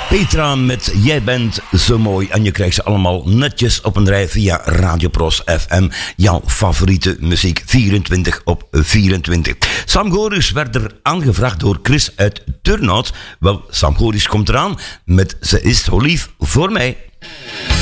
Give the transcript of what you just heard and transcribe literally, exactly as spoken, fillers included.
Petra met Jij bent zo mooi. En je krijgt ze allemaal netjes op een rij via Radio Pros F M. Jouw favoriete muziek, vierentwintig op vierentwintig. Sam Goris werd er aangevraagd door Chris uit Turnhout. Wel, Sam Goris komt eraan met Ze is zo lief voor mij.